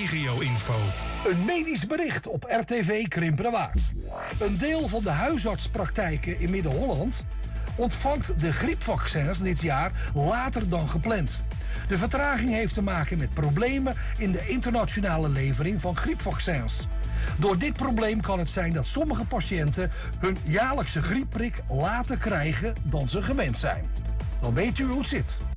regio-info. Een medisch bericht op RTV Krimpenerwaard. Een deel van de huisartspraktijken in Midden-Holland ontvangt de griepvaccins dit jaar later dan gepland. De vertraging heeft te maken met problemen in de internationale levering van griepvaccins. Door dit probleem kan het zijn dat sommige patiënten hun jaarlijkse griepprik later krijgen dan ze gewend zijn. Dan weet u hoe het zit.